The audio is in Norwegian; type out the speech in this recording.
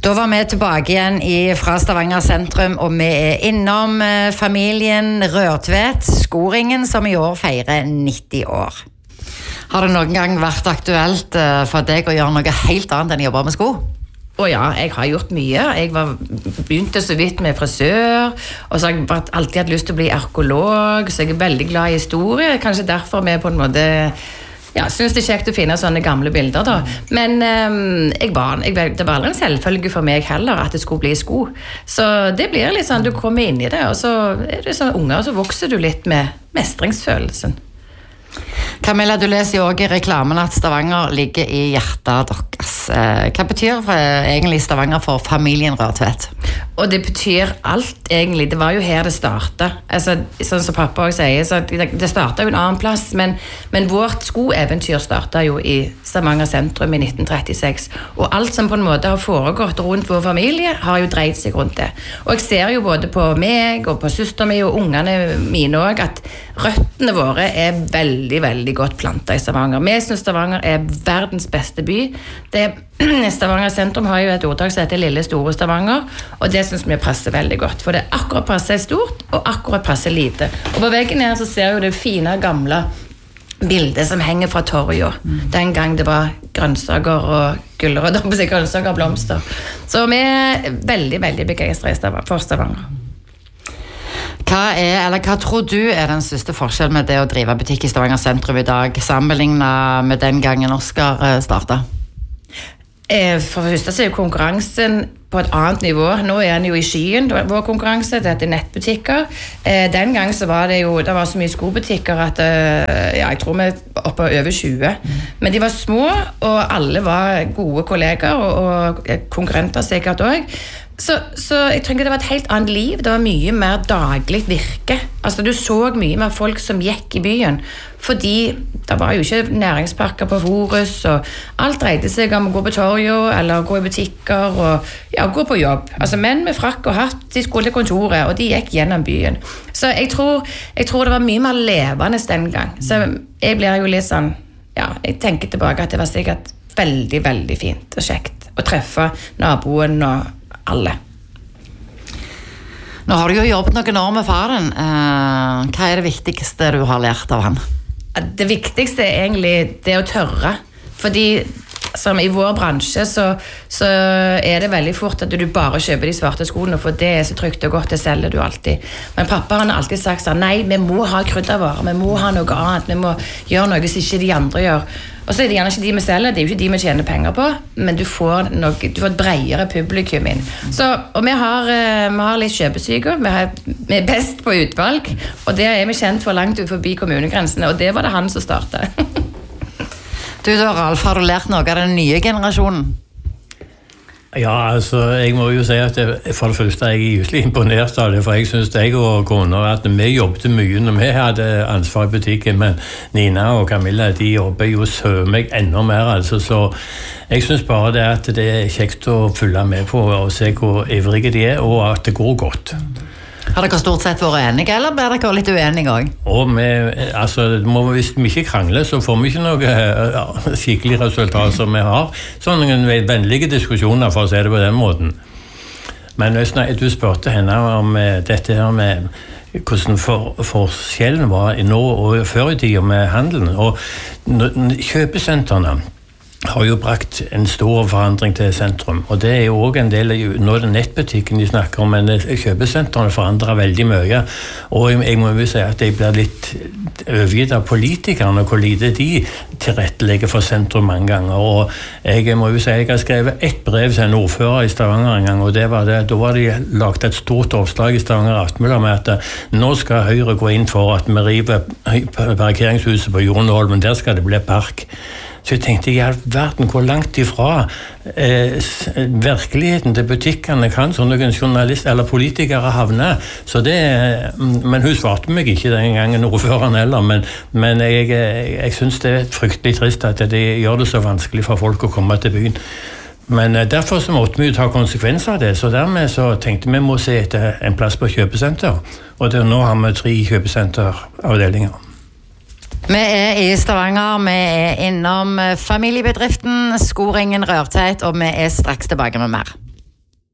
Da var vi tilbake igjen fra Stavanger sentrum, og vi innom familien Rørtvedt, Skoringen, som i år feirer 90 år. Har det noen gang vært aktuelt for deg å gjøre noe helt annet enn å jobbe med sko? Ja, jeg har gjort mye. Jeg begynte så vidt med frisør, og så har jeg alltid hatt lyst til å bli arkeolog, så jeg veldig glad i historie. Kanskje derfor vi på en måte synes det kjekt å finne sånne gamle bilder da. Men det var aldri en selvfølge for meg heller at det skulle bli sko. Så det blir litt sånn, du kommer inn i det, og så det sånn unger, og så vokser du litt med mestringsfølelsen. Camilla, du leser jo også i reklamen at Stavanger ligger i hjertet deres. Hva betyr egentlig Stavanger for familien Rørtvedt? Og det betyr alt egentlig. Det var jo her det startet. Altså, sånn som pappa også sier, så det startet jo en annen plass, men vårt skoeventyr startet jo i Stavanger sentrum i 1936. Og alt som på en måte har foregått rundt vår familie, har jo dreid seg rundt det. Og jeg ser jo både på meg og på søster mi og ungene mine også, at røttene våre veldig, veldig godt plantet i Stavanger. Vi synes Stavanger verdens beste by. Stavanger sentrum har jo et ordtak som heter Lille Store Stavanger, og det synes vi passer veldig godt, for det akkurat passer stort, og akkurat passer lite. Og på veggen her så ser jo det fine, gamle bildet som henger fra torget. Den gang det var grønnsaker og gulrøtter, grønnsaker og blomster. Så vi veldig, veldig begeistret for Stavanger. Hva tror du den største forskjellen med det å drive butikk i Stavanger sentrum i dag, sammenlignet med den gangen Oskar startet? For det første så jo konkurransen på et annet nivå. Nå den jo i skyen, vår konkurranse, det heter nettbutikker. Den gang så var det var så mye skobutikker at jeg tror vi var oppe over 20. Men de var små, og alle var gode kolleger, og konkurrenter sikkert også. Så jeg tenker det var et helt annet liv. Det var mye mer daglig virke. Altså du så mye mer folk som gikk i byen, fordi det var jo ikke næringsparker på Forus, og alt dreide seg om å gå på torget, eller gå i butikker, og gå på jobb. Altså menn med frakk og hatt, de skulle til kontoret, og de gikk gjennom byen. Så jeg tror det var mye mer levende den gang. Så jeg blir jo litt sånn, jeg tenker tilbake at det var sikkert veldig, veldig fint og kjekt å treffe naboen og alle. Nå har du jo jobbet noen år med faren. Hva det viktigste du har lært av han? Det viktigste egentlig det å tørre. Fordi som i vår bransje så det veldig fort at du bare kjøper de svarte skoene, for det så trygt og godt, det selger du alltid. Men pappa han har alltid sagt sånn, nei, vi må ha kryddervarer, vi må ha noe annet, vi må gjøre noe som ikke de andre gjør. Og så det gjerne ikke de vi selger, det jo ikke de vi tjener penger på, men du får et bredere publikum inn. Og vi har litt kjøpesyke, vi best på utvalg, og det vi kjent for langt ut forbi kommunegrensene, og det var det han som startet. Du da, Ralf, har du lært noe av den nye generasjonen? Ja, altså, jeg må jo si at for det første jeg gyselig imponert av det, for jeg synes jeg og kona at vi jobbet mye når vi hadde ansvar i butikken, men Nina og Camilla, de jobber jo meg enda mer, altså, så jeg synes bare det at det kjekt å følge med på og se hvor ivrige de og at det går godt. Har dere stort sett vært enige, eller blir dere litt uenige også? Hvis vi ikke krangler, så får vi ikke noe skikkelig resultat som vi har. Sånne vennlige diskusjoner, for å si det på den måten. Men du spurte henne om dette her med hvordan forskjellen var nå og før i tiden med handelen. Og kjøpesentrene har jo brakt en stor forandring til sentrum, og det jo også en del nå det nettbutikken de snakker om, men kjøpesentrene forandrer veldig mye, og jeg må jo si at jeg blir litt overgitt av politikerne, hvor lite de tilrettelegger for sentrum mange ganger, og jeg må jo si at jeg har skrevet et brev til en ordfører i Stavanger en gang, og det var det, da var de lagt et stort oppslag i Stavanger Aftenblad med at nå skal Høyre gå inn for at vi river parkeringshuset på Jornholmen, der skal det bli park. Så jeg tenkte, i all verden, hvor langt ifra virkeligheten til butikkene kan sånn noen journalist eller politikere havne. Men hun svarte meg ikke den gangen, ordføreren heller, men jeg synes det fryktelig trist at det gjør det så vanskelig for folk å komme til byen. Men derfor så måtte vi jo ta konsekvenser av det, så dermed så tenkte vi må se etter en plass på kjøpesenter, og nå har vi 3 kjøpesenteravdelinger. Vi i Stavanger, vi innom familiebedriften Skoringen Rørtvedt, og vi straks tilbake med mer.